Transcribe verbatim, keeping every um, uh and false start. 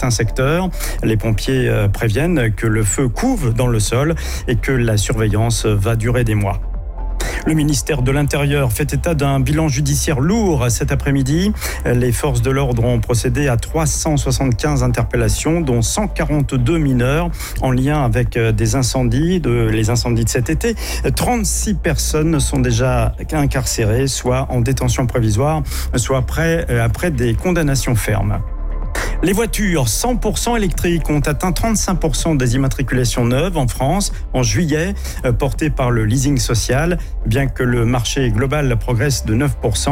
certains secteurs. Les pompiers préviennent que le feu couve dans le sol et que la surveillance va durer des mois. Le ministère de l'Intérieur fait état d'un bilan judiciaire lourd cet après-midi. Les forces de l'ordre ont procédé à trois cent soixante-quinze interpellations, dont cent quarante-deux mineurs en lien avec des incendies, de, les incendies de cet été. trente-six personnes sont déjà incarcérées, soit en détention provisoire, soit après, après des condamnations fermes. Les voitures cent pour cent électriques ont atteint trente-cinq pour cent des immatriculations neuves en France en juillet, portées par le leasing social. Bien que le marché global progresse de neuf pour cent,